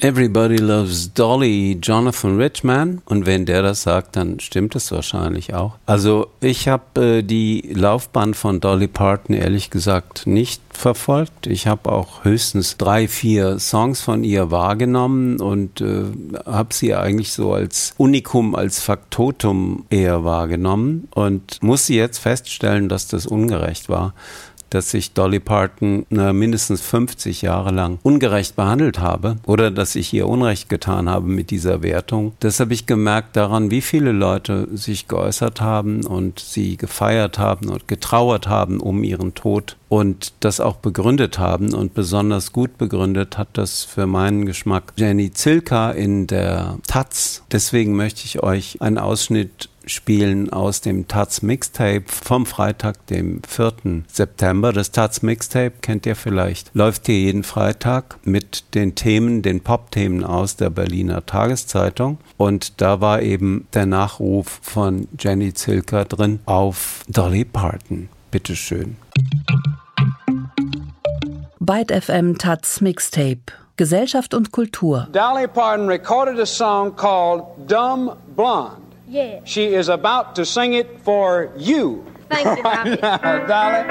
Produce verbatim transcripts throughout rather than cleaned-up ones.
Everybody Loves Dolly, Jonathan Richman. Und wenn der das sagt, dann stimmt es wahrscheinlich auch. Also ich habe äh, die Laufbahn von Dolly Parton ehrlich gesagt nicht verfolgt. Ich habe auch höchstens drei, vier Songs von ihr wahrgenommen und äh, habe sie eigentlich so als Unikum, als Faktotum eher wahrgenommen und musste jetzt feststellen, dass das ungerecht war, dass ich Dolly Parton na, mindestens fünfzig Jahre lang ungerecht behandelt habe oder dass ich ihr Unrecht getan habe mit dieser Wertung. Das habe ich gemerkt daran, wie viele Leute sich geäußert haben und sie gefeiert haben und getrauert haben um ihren Tod und das auch begründet haben, und besonders gut begründet hat das für meinen Geschmack Jenny Zilka in der Taz. Deswegen möchte ich euch einen Ausschnitt spielen aus dem Taz Mixtape vom Freitag, dem vierten September. Das Taz Mixtape kennt ihr vielleicht, läuft hier jeden Freitag mit den Themen, den Pop-Themen aus der Berliner Tageszeitung. Und da war eben der Nachruf von Jenny Zilka drin auf Dolly Parton. Bitteschön. Byte F M Taz Mixtape. Gesellschaft und Kultur. Dolly Parton recorded a song called Dumb Blonde. Yeah. She is about to sing it for you. Thank you, Bobby. Now, Dolly.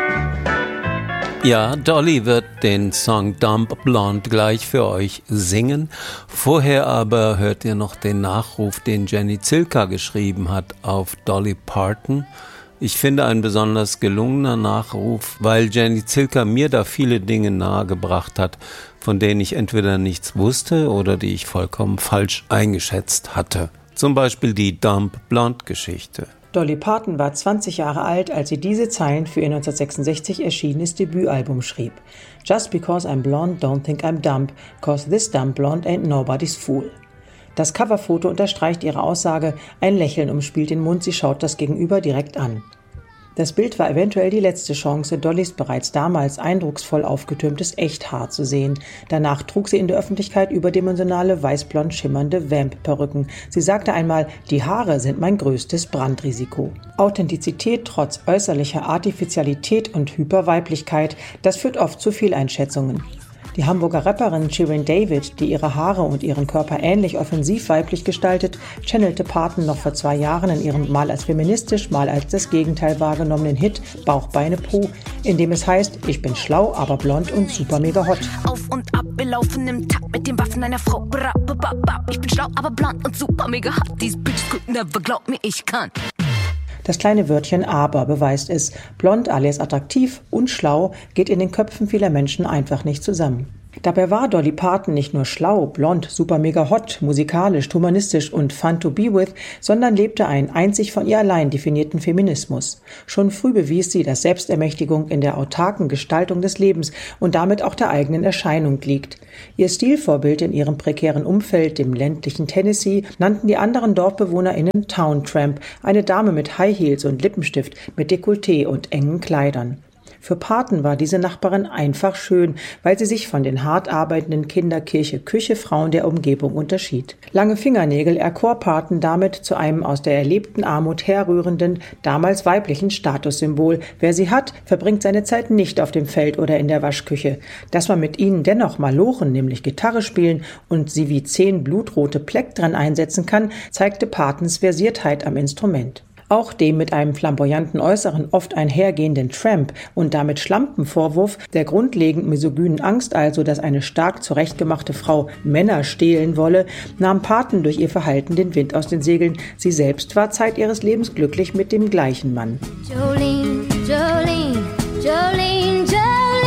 Ja, Dolly wird den Song Dumb Blonde gleich für euch singen. Vorher aber hört ihr noch den Nachruf, den Jenny Zilka geschrieben hat auf Dolly Parton. Ich finde ein besonders gelungener Nachruf, weil Jenny Zilka mir da viele Dinge nahegebracht hat, von denen ich entweder nichts wusste oder die ich vollkommen falsch eingeschätzt hatte. Zum Beispiel die Dumb Blonde-Geschichte. Dolly Parton war zwanzig Jahre alt, als sie diese Zeilen für ihr neunzehnhundertsechsundsechzig erschienenes Debütalbum schrieb. Just because I'm blonde, don't think I'm dumb, cause this dumb blonde ain't nobody's fool. Das Coverfoto unterstreicht ihre Aussage, ein Lächeln umspielt den Mund, sie schaut das Gegenüber direkt an. Das Bild war eventuell die letzte Chance, Dollys bereits damals eindrucksvoll aufgetürmtes Echthaar zu sehen. Danach trug sie in der Öffentlichkeit überdimensionale, weißblond schimmernde Vamp-Perücken. Sie sagte einmal, die Haare sind mein größtes Brandrisiko. Authentizität trotz äußerlicher Artificialität und Hyperweiblichkeit, das führt oft zu Fehleinschätzungen. Die Hamburger Rapperin Shirin David, die ihre Haare und ihren Körper ähnlich offensiv weiblich gestaltet, channelte Parton noch vor zwei Jahren in ihrem mal als feministisch, mal als das Gegenteil wahrgenommenen Hit Bauch, Beine, Po, in dem es heißt, ich bin schlau, aber blond und super mega hot. Auf und ab, wir laufen im Takt mit den Waffen einer Frau. Ich bin schlau, aber blond und super mega hot. These bitches could never glaub mir, ich kann. Das kleine Wörtchen aber beweist es. Blond alias attraktiv und schlau geht in den Köpfen vieler Menschen einfach nicht zusammen. Dabei war Dolly Parton nicht nur schlau, blond, super mega hot, musikalisch, humanistisch und fun to be with, sondern lebte einen einzig von ihr allein definierten Feminismus. Schon früh bewies sie, dass Selbstermächtigung in der autarken Gestaltung des Lebens und damit auch der eigenen Erscheinung liegt. Ihr Stilvorbild in ihrem prekären Umfeld, dem ländlichen Tennessee, nannten die anderen DorfbewohnerInnen Town Tramp, eine Dame mit High Heels und Lippenstift, mit Dekolleté und engen Kleidern. Für Parton war diese Nachbarin einfach schön, weil sie sich von den hart arbeitenden Kinderkirche-Küche-Frauen der Umgebung unterschied. Lange Fingernägel erkor Parton damit zu einem aus der erlebten Armut herrührenden, damals weiblichen Statussymbol. Wer sie hat, verbringt seine Zeit nicht auf dem Feld oder in der Waschküche. Dass man mit ihnen dennoch malochen, nämlich Gitarre spielen und sie wie zehn blutrote Plektren einsetzen kann, zeigte Partons Versiertheit am Instrument. Auch dem mit einem flamboyanten Äußeren oft einhergehenden Tramp und damit Schlampenvorwurf der grundlegend misogynen Angst also, dass eine stark zurechtgemachte Frau Männer stehlen wolle, nahm Parton durch ihr Verhalten den Wind aus den Segeln. Sie selbst war Zeit ihres Lebens glücklich mit dem gleichen Mann. Jolene, Jolene, Jolene, Jolene,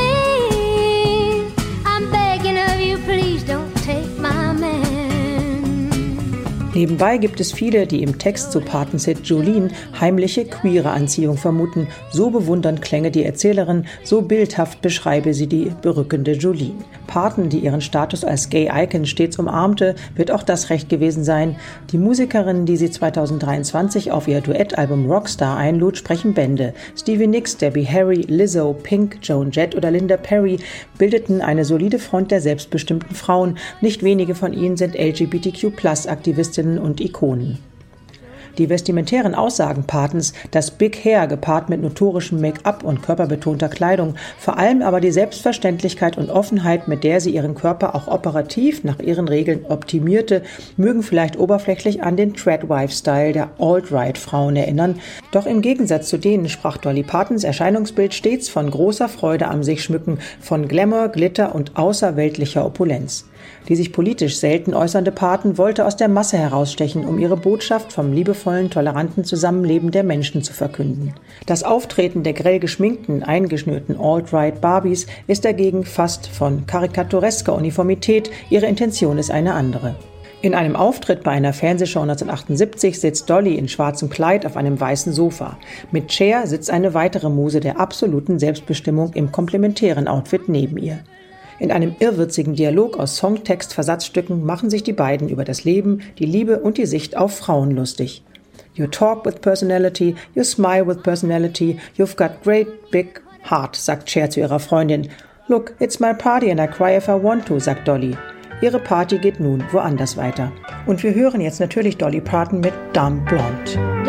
I'm begging of you, please don't take my man. Nebenbei gibt es viele, die im Text zu Partons Hit Jolene heimliche queere Anziehung vermuten. So bewundernd klänge die Erzählerin, so bildhaft beschreibe sie die berückende Jolene. Parton, die ihren Status als Gay-Icon stets umarmte, wird auch das recht gewesen sein. Die Musikerinnen, die sie zweitausenddreiundzwanzig auf ihr Duettalbum Rockstar einlud, sprechen Bände. Stevie Nicks, Debbie Harry, Lizzo, Pink, Joan Jett oder Linda Perry bildeten eine solide Front der selbstbestimmten Frauen. Nicht wenige von ihnen sind L G B T Q Plus Aktivistinnen und Ikonen. Die vestimentären Aussagen Partens, das Big Hair gepaart mit notorischem Make-up und körperbetonter Kleidung, vor allem aber die Selbstverständlichkeit und Offenheit, mit der sie ihren Körper auch operativ nach ihren Regeln optimierte, mögen vielleicht oberflächlich an den Treadwife-Style der Alt-Right-Frauen erinnern. Doch im Gegensatz zu denen sprach Dolly Partons Erscheinungsbild stets von großer Freude am sich schmücken, von Glamour, Glitter und außerweltlicher Opulenz. Die sich politisch selten äußernde Parton wollte aus der Masse herausstechen, um ihre Botschaft vom liebevollen, toleranten Zusammenleben der Menschen zu verkünden. Das Auftreten der grell geschminkten, eingeschnürten Alt-Right-Barbies ist dagegen fast von karikaturesker Uniformität, ihre Intention ist eine andere. In einem Auftritt bei einer Fernsehshow neunzehnhundertachtundsiebzig sitzt Dolly in schwarzem Kleid auf einem weißen Sofa. Mit Cher sitzt eine weitere Muse der absoluten Selbstbestimmung im komplementären Outfit neben ihr. In einem irrwitzigen Dialog aus Songtext-Versatzstücken machen sich die beiden über das Leben, die Liebe und die Sicht auf Frauen lustig. You talk with personality, you smile with personality, you've got great big heart, sagt Cher zu ihrer Freundin. Look, it's my party and I cry if I want to, sagt Dolly. Ihre Party geht nun woanders weiter. Und wir hören jetzt natürlich Dolly Parton mit Dumb Blonde.